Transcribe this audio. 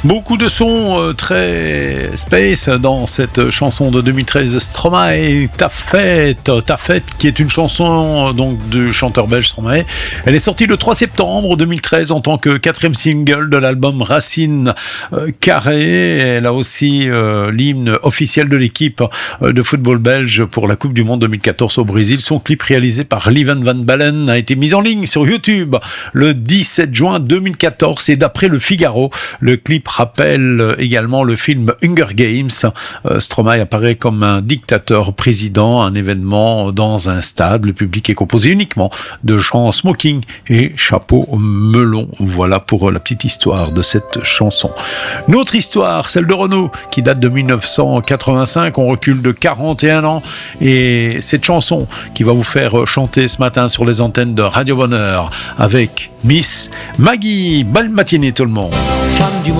Beaucoup de sons très space dans cette chanson de 2013 de Stromae, Ta fête, qui est une chanson donc du chanteur belge Stromae. Elle est sortie le 3 septembre 2013 en tant que 4e single de l'album Racine Carrée. Elle a aussi l'hymne officiel de l'équipe de football belge pour la Coupe du Monde 2014 au Brésil. Son clip réalisé par Lieven Van Balen a été mis en ligne sur YouTube le 17 juin 2014 et d'après le Figaro, le clip rappelle également le film Hunger Games. Stromae apparaît comme un dictateur président, un événement dans un stade. Le public est composé uniquement de gens en smoking et chapeau melon. Voilà pour la petite histoire de cette chanson. Une autre histoire, celle de Renaud, qui date de 1985. On recule de 41 ans et cette chanson qui va vous faire chanter ce matin sur les antennes de Radio Bonheur avec Miss Maggie. Belle matinée tout le monde. Femme du